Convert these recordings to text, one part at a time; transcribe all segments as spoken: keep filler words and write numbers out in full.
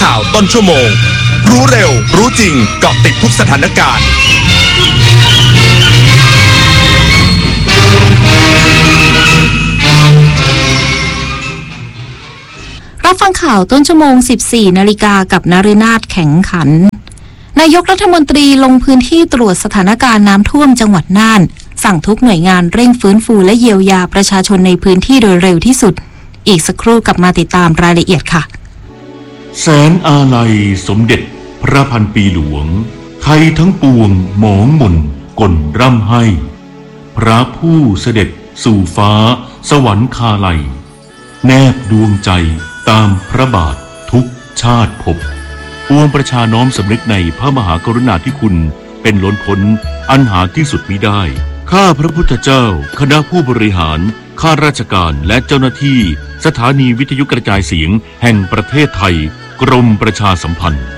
ข่าวต้นชั่วโมงรู้เร็วรู้จริงเกาะติดทุกสถานการณ์รับฟังข่าวต้นชั่วโมง สิบสี่นาฬิกากับนฤนาถแข็งขันนายกรัฐมนตรีลงพื้นที่ตรวจสถานการณ์น้ำท่วมจังหวัดน่านสั่งทุกหน่วยงานเร่งฟื้นฟูและเยียวยาประชาชนในพื้นที่โดยเร็วที่สุดอีกสักครู่กลับมาติดตามรายละเอียดค่ะแสนอาลัยสมเด็จพระพันปีหลวงไทยทั้งปวงหมองหม่นก่นร่ำให้พระผู้เสด็จสู่ฟ้าสวรรคาลัยแนบดวงใจตามพระบาททุกชาติภพปวงประชาน้อมสำนึกในพระมหากรุณาธิคุณเป็นล้นพ้นอันหาที่สุดมิได้ข้าพระพุทธเจ้าคณะผู้บริหารข้าราชการและเจ้าหน้าที่สถานีวิทยุกระจายเสียงแห่งประเทศไทยกรมประชาสัมพันธ์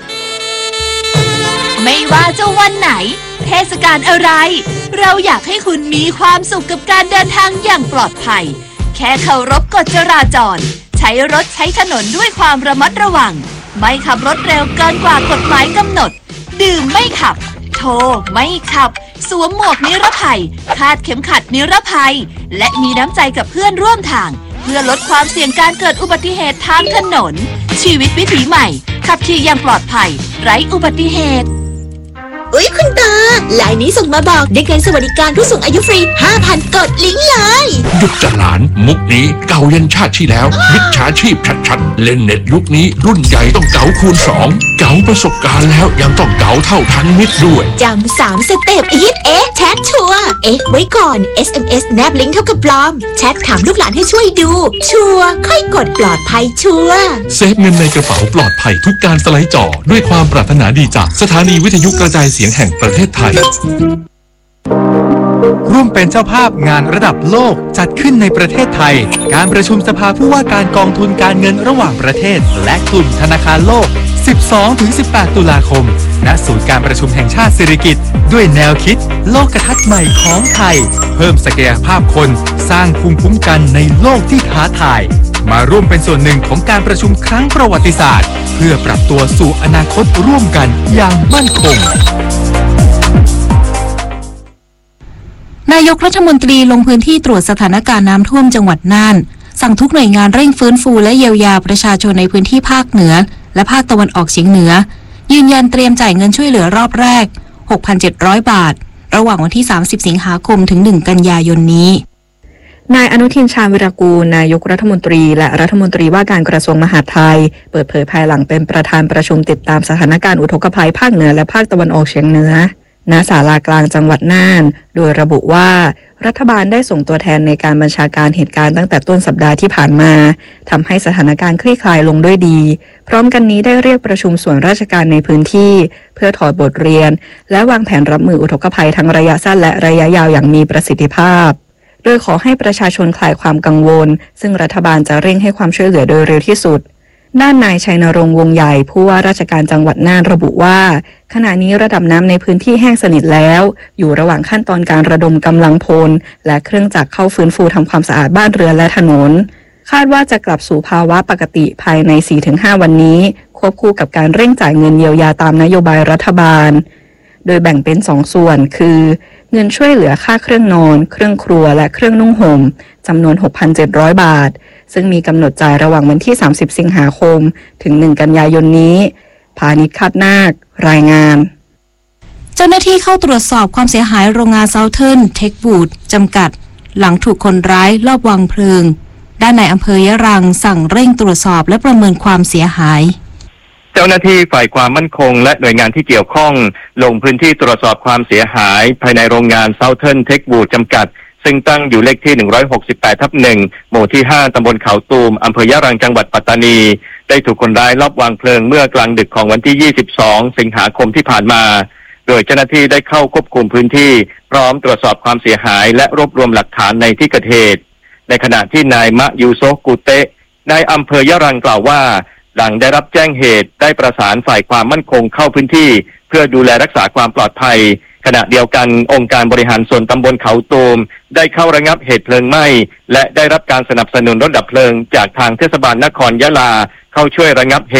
ไม่ว่าจะวันไหนเทศกาลอะไรเราอยากให้คุณมีความสุขกับการเดินทางอย่างปลอดภัยแค่เคารพกฎจราจรใช้รถใช้ถนนด้วยความระมัดระวังไม่ขับรถเร็วเกินกว่ากฎหมายกำหนดดื่มไม่ขับโทรไม่ขับสวมหมวกนิรภัยคาดเข็มขัดนิรภัยและมีน้ำใจกับเพื่อนร่วมทางเพื่อลดความเสี่ยงการเกิดอุบัติเหตุทางถนนชีวิตวิถีใหม่ขับขี่อย่างปลอดภัยไร้อุบัติเหตุอุ๊ยคุณตาไลน์นี้ส่งมาบอกได้เงินสวัสดิการผู้สูงอายุฟรี ห้าพัน กดลิงก์เลยหยุดจะหลานมุกนี้เก่ายันชาติที่แล้วมิจฉาชีพชัดๆเล่นเน็ตยุคนี้รุ่นใหญ่ต้องเก๋าคูณสองเก๋าประสบการณ์แล้วยังต้องเก๋าเท่าทันมิตรด้วยจำสามสเต็ปอีทเอ๊ะแชทชัวร์เอ๊ะไว้ก่อน เอส เอ็ม เอส แนบลิงก์เท่ากับปลอมแชทถามลูกหลานให้ช่วยดูชัวร์ค่อยกดปลอดภัยชัวร์เซฟเงินในกระเป๋าปลอดภัยทุกการสไลด์จอด้วยความปรารถนาดีจากสถานีวิทยุกระจายเสียงแห่งประเทศไทยร่วมเป็นเจ้าภาพงานระดับโลกจัดขึ้นในประเทศไทยการประชุมสภาผู้ว่าการกองทุนการเงินระหว่างประเทศและกลุ่มธนาคารโลก สิบสองถึงสิบแปด ตุลาคมณศูนย์การประชุมแห่งชาติสิริกิติ์ด้วยแนวคิดโลกทัศน์ใหม่ของไทยเพิ่มศักยภาพคนสร้างภูมิคุ้มกันในโลกที่ท้าทายมาร่วมเป็นส่วนหนึ่งของการประชุมครั้งประวัติศาสตร์เพื่อปรับตัวสู่อนาคตร่วมกันอย่างมั่นคงนายกรัฐมนตรีลงพื้นที่ตรวจสถานการณ์น้ำท่วมจังหวัดน่านสั่งทุกหน่วยงานเร่งฟื้นฟูและเยียวยาประชาชนในพื้นที่ภาคเหนือและภาคตะวันออกเฉียงเหนือยืนยันเตรียมจ่ายเงินช่วยเหลือรอบแรก หกพันเจ็ดร้อย บาทระหว่างวันที่ สามสิบ สิงหาคมถึง หนึ่ง กันยายนนี้นายอนุทินชาญวิรากูลนายกรัฐมนตรีและรัฐมนตรีว่าการกระทรวงมหาดไทยเปิดเผยภายหลังเป็นประธานประชุมติดตามสถานการณ์อุทกภัยภาคเหนือและภาคตะวันออกเฉียงเหนือณศาลากลางจังหวัดน่านโดยระบุว่ารัฐบาลได้ส่งตัวแทนในการบัญชาการเหตุการณ์ตั้งแต่ต้นสัปดาห์ที่ผ่านมาทำให้สถานการณ์คลี่คลายลงด้วยดีพร้อมกันนี้ได้เรียกประชุมส่วนราชการในพื้นที่เพื่อถอดบทเรียนและวางแผนรับมืออุทกภัยทั้งระยะสั้นและระยะยาวอย่างมีประสิทธิภาพโดยขอให้ประชาชนคลายความกังวลซึ่งรัฐบาลจะเร่งให้ความช่วยเหลือโดยเร็วที่สุดด้านนายชัยนรงค์วงใหญ่ผู้ว่าราชการจังหวัดน่านระบุว่าขณะนี้ระดับน้ำในพื้นที่แห้งสนิทแล้วอยู่ระหว่างขั้นตอนการระดมกำลังพลและเครื่องจักรเข้าฟื้นฟูทำความสะอาดบ้านเรือนและถนนคาดว่าจะกลับสู่ภาวะปกติภายใน สี่ถึงห้า วันนี้ควบคู่กับการเร่งจ่ายเงินเยียวยาตามนโยบายรัฐบาลโดยแบ่งเป็นสองส่วนคือเงินช่วยเหลือค่าเครื่องนอนเครื่องครัวและเครื่องนุ่งห่มจำนวน หกพันเจ็ดร้อย บาทซึ่งมีกำหนดจ่ายระหว่างวันที่ สามสิบ สิงหาคมถึง หนึ่ง กันยายนนี้พาณิชย์คาดนาครายงานเจ้าหน้าที่เข้าตรวจสอบความเสียหายโรงงานเซาเทิร์นเทคบูดจำกัดหลังถูกคนร้ายลอบวางเพลิงด้านในอำเภอยะรังสั่งเร่งตรวจสอบและประเมินความเสียหายเจ้าหน้าที่ฝ่ายความมั่นคงและหน่วยงานที่เกี่ยวข้องลงพื้นที่ตรวจสอบความเสียหายภายในโรงงานเซาเทิร์นเทคบูดจำกัดซึ่งตั้งอยู่เลขที่ หนึ่งร้อยหกสิบแปด ทับ หนึ่ง หมู่ที่ ห้า ตำบลเขาตูมอำเภอยะรังจังหวัดปัตตานีได้ถูกคนร้ายลอบวางเพลิงเมื่อกลางดึกของวันที่ ยี่สิบสอง สิงหาคมที่ผ่านมาโดยเจ้าหน้าที่ได้เข้าควบคุมพื้นที่พร้อมตรวจสอบความเสียหายและรวบรวมหลักฐานในที่เกิดเหตุในขณะที่นายมะยูโซกูเตะนายอำเภอยะรังกล่าวว่าหลังได้รับแจ้งเหตุได้ประสานฝ่ายความมั่นคงเข้าพื้นที่เพื่อดูแลรักษาความปลอดภัยขณะเดียวกันองค์การบริหารส่วนตำบลเขาตูมได้เข้าระงับเหตุเพลิงไหม้และได้รับการสนับสนุนรถดับเพลิงจากทางเทศบาลนครยะลาเข้าช่วยระงับเหตุ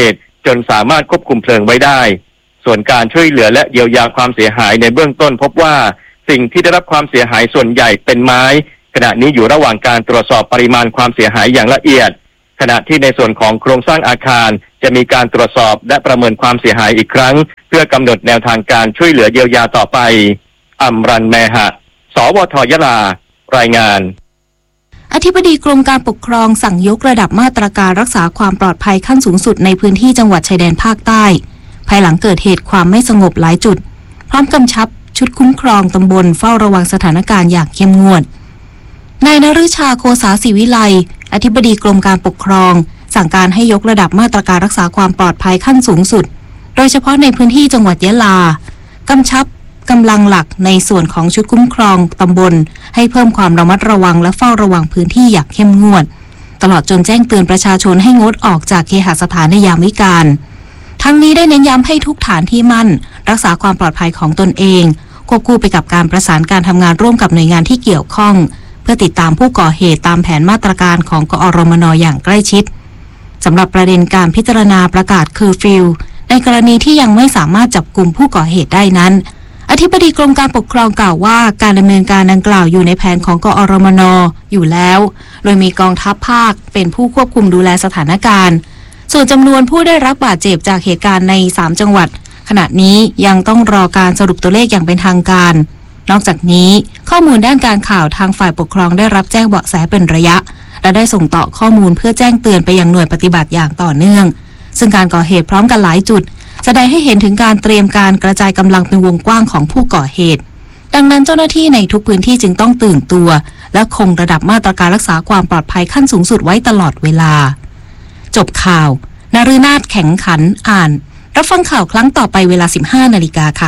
จนสามารถควบคุมเพลิงไว้ได้ส่วนการช่วยเหลือและเยียวยาความเสียหายในเบื้องต้นพบว่าสิ่งที่ได้รับความเสียหายส่วนใหญ่เป็นไม้ขณะนี้อยู่ระหว่างการตรวจสอบปริมาณความเสียหายอย่างละเอียดขณะที่ในส่วนของโครงสร้างอาคารจะมีการตรวจสอบและประเมินความเสียหายอีกครั้งเพื่อกำหนดแนวทางการช่วยเหลือเยียวยาต่อไปอำรันแมหะสวทยะลารายงานอธิบดีกรมการปกครองสั่งยกระดับมาตรการรักษาความปลอดภัยขั้นสูงสุดในพื้นที่จังหวัดชายแดนภาคใต้ภายหลังเกิดเหตุความไม่สงบหลายจุดพร้อมกำชับชุดคุ้มครองตำบลเฝ้าระวังสถานการณ์อย่างเข้มงวดนายนฤชาโคสาศิวิไลอธิบดีกรมการปกครองสั่งการให้ยกระดับมาตรการรักษาความปลอดภัยขั้นสูงสุดโดยเฉพาะในพื้นที่จังหวัดยะลากำชับกำลังหลักในส่วนของชุดคุ้มครองตำบลให้เพิ่มความระมัดระวังและเฝ้าระวังพื้นที่อย่างเข้มงวดตลอดจนแจ้งเตือนประชาชนให้งดออกจากเคหสถานในยามวิกาลทั้งนี้ได้เน้นย้ำให้ทุกฐานที่มั่นรักษาความปลอดภัยของตนเองควบคู่ไปกับการประสานการทำงานร่วมกับหน่วยงานที่เกี่ยวข้องเพื่อติดตามผู้ก่อเหตุตามแผนมาตรการของกอรมนอย่างใกล้ชิดสำหรับประเด็นการพิจารณาประกาศเคอร์ฟิวในกรณีที่ยังไม่สามารถจับกุมผู้ก่อเหตุได้นั้นอธิบดีกรมการปกครองกล่าวว่าการดำเนินการดังกล่าวอยู่ในแผนของกอรมนอยู่แล้วโดยมีกองทัพภาคเป็นผู้ควบคุมดูแลสถานการณ์ส่วนจำนวนผู้ได้รับบาดเจ็บจากเหตุการณ์ในสามจังหวัดขณะนี้ยังต้องรอการสรุปตัวเลขอย่างเป็นทางการนอกจากนี้ข้อมูลด้านการข่าวทางฝ่ายปกครองได้รับแจ้งเบาะแสเป็นระยะและได้ส่งต่อข้อมูลเพื่อแจ้งเตือนไปยังหน่วยปฏิบัติอย่างต่อเนื่องซึ่งการก่อเหตุพร้อมกันหลายจุดแสดงให้เห็นถึงการเตรียมการกระจายกำลังเป็นวงกว้างของผู้ก่อเหตุดังนั้นเจ้าหน้าที่ในทุกพื้นที่จึงต้องตื่นตัวและคงระดับมาตรการรักษาความปลอดภัยขั้นสูงสุดไว้ตลอดเวลาจบข่าวนฤนาถแข็งขันอ่านรับฟังข่าวครั้งต่อไปเวลา สิบห้านาฬิกาค่ะ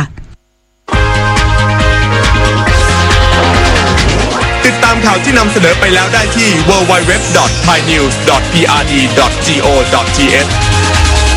ติดตามข่าวที่นำเสนอไปแล้วได้ที่ ดับเบิลยู ดับเบิลยู ดับเบิลยู ดอท ไทยนิวส์ ดอท พี อาร์ ดี ดอท จี โอ ดอท ที เอช